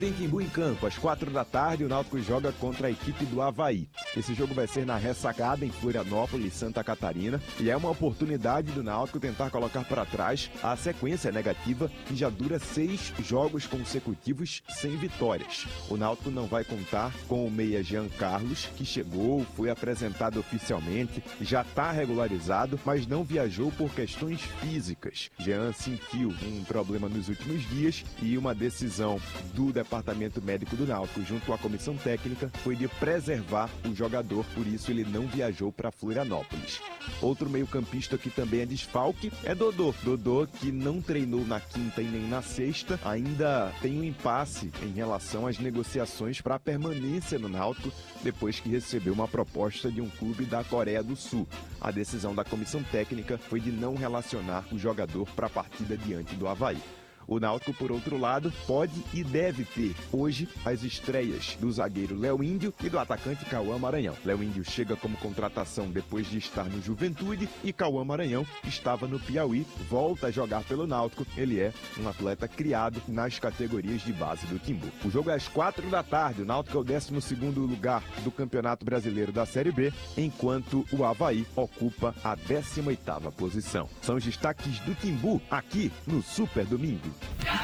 Tem Timbu em campo, às 4 da tarde, o Náutico joga contra a equipe do Avaí. Esse jogo vai ser na Ressacada, em Florianópolis, Santa Catarina, e é uma oportunidade do Náutico tentar colocar para trás a sequência negativa que já dura 6 jogos consecutivos sem vitórias. O Náutico não vai contar com o meia Jean Carlos, que chegou, foi apresentado oficialmente, já está regularizado, mas não viajou por questões físicas. Jean sentiu um problema nos últimos dias e uma decisão do Departamento Médico do Náutico, junto à comissão técnica, foi de preservar o jogador, por isso ele não viajou para Florianópolis. Outro meio-campista que também é desfalque é Dodô. Dodô, que não treinou na quinta e nem na sexta, ainda tem um impasse em relação às negociações para a permanência no Náutico, depois que recebeu uma proposta de um clube da Coreia do Sul. A decisão da comissão técnica foi de não relacionar o jogador para a partida diante do Avaí. O Náutico, por outro lado, pode e deve ter hoje as estreias do zagueiro Léo Índio e do atacante Cauã Maranhão. Léo Índio chega como contratação depois de estar no Juventude e Cauã Maranhão estava no Piauí, volta a jogar pelo Náutico. Ele é um atleta criado nas categorias de base do Timbu. O jogo é às 4 da tarde, o Náutico é o 12º lugar do Campeonato Brasileiro da Série B, enquanto o Avaí ocupa a 18ª posição. São os destaques do Timbu aqui no Super Domingo.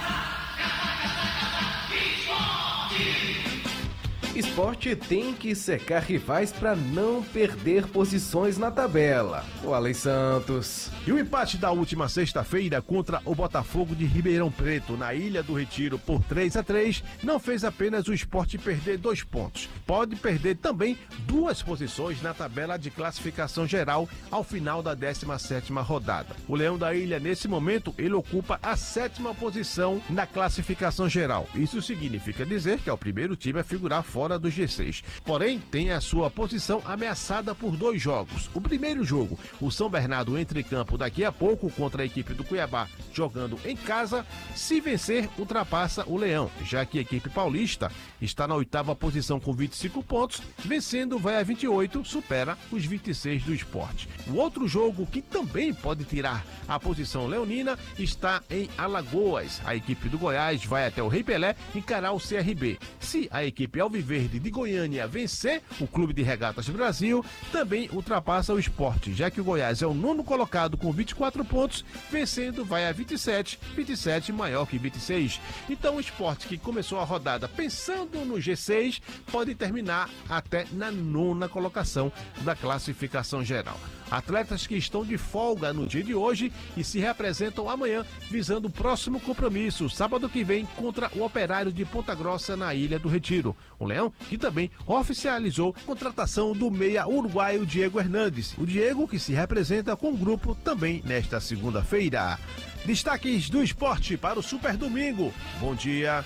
Esporte tem que secar rivais para não perder posições na tabela. O Alen Santos. E o empate da última sexta-feira contra o Botafogo de Ribeirão Preto, na Ilha do Retiro, por 3-3, não fez apenas o Esporte perder 2 pontos. Pode perder também 2 posições na tabela de classificação geral ao final da 17ª rodada. O Leão da Ilha, nesse momento, ele ocupa a 7ª posição na classificação geral. Isso significa dizer que é o primeiro time a figurar fora do G6. Porém, tem a sua posição ameaçada por 2 jogos. O primeiro jogo, o São Bernardo entra em campo daqui a pouco contra a equipe do Cuiabá, jogando em casa. Se vencer, ultrapassa o Leão, já que a equipe paulista está na 8ª posição com 25 pontos, vencendo vai a 28, supera os 26 do Esporte. O outro jogo que também pode tirar a posição leonina está em Alagoas. A equipe do Goiás vai até o Rei Pelé encarar o CRB. Se a equipe alviverde de Goiânia vencer o Clube de Regatas Brasil, também ultrapassa o Esporte, já que o Goiás é o 9º colocado com 24 pontos, vencendo vai a 27, 27 maior que 26. Então o Esporte, que começou a rodada pensando no G6, pode terminar até na 9ª colocação da classificação geral. Atletas que estão de folga no dia de hoje e se representam amanhã, visando o próximo compromisso, sábado que vem, contra o Operário de Ponta Grossa, na Ilha do Retiro. O Leão, que também oficializou a contratação do meia uruguaio Diego Hernandes. O Diego, que se representa com o grupo também nesta segunda-feira. Destaques do esporte para o Super Domingo. Bom dia.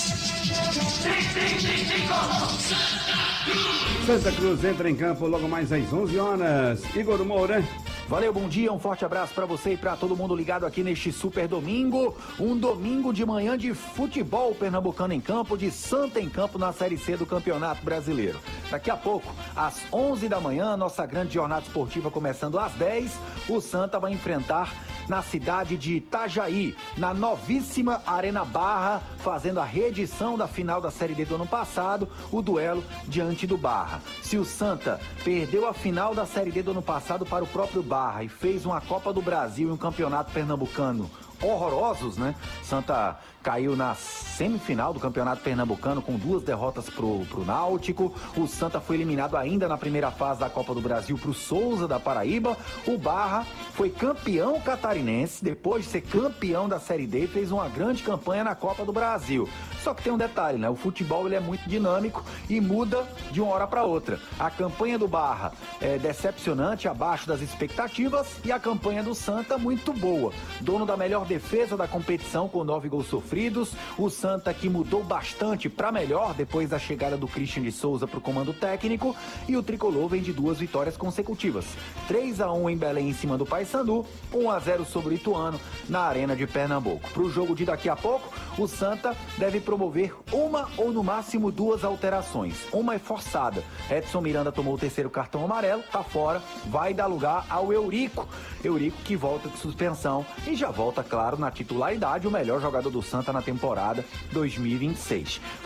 Santa Cruz entra em campo logo mais às 11 horas. Igor Moura. Valeu, bom dia, um forte abraço para você e para todo mundo ligado aqui neste Super Domingo. Um domingo de manhã de futebol pernambucano em campo, de Santa em campo na Série C do Campeonato Brasileiro. Daqui a pouco, às 11 da manhã, nossa grande jornada esportiva começando às 10, o Santa vai enfrentar na cidade de Itajaí, na novíssima Arena Barra, fazendo a reedição da final da Série D do ano passado, o duelo diante do Barra. Se o Santa perdeu a final da Série D do ano passado para o próprio Barra e fez uma Copa do Brasil e um campeonato pernambucano horrorosos, né? Santa caiu na semifinal do Campeonato Pernambucano com 2 derrotas pro Náutico. O Santa foi eliminado ainda na primeira fase da Copa do Brasil pro Souza da Paraíba. O Barra foi campeão catarinense, depois de ser campeão da Série D, fez uma grande campanha na Copa do Brasil. Só que tem um detalhe, né? O futebol ele é muito dinâmico e muda de uma hora para outra. A campanha do Barra é decepcionante, abaixo das expectativas, e a campanha do Santa muito boa. Dono da melhor defesa da competição com 9 gols sofridos. O Santa, que mudou bastante para melhor depois da chegada do Christian de Souza para o comando técnico, e o Tricolor vem de 2 vitórias consecutivas. 3-1 em Belém em cima do Paysandu, 1-0 sobre o Ituano na Arena de Pernambuco. Para o jogo de daqui a pouco, o Santa deve promover uma ou no máximo 2 alterações. Uma é forçada. Edson Miranda tomou o 3º cartão amarelo, tá fora, vai dar lugar ao Eurico. Eurico que volta de suspensão e já volta, claro, na titularidade, o melhor jogador do Santa na temporada 2026.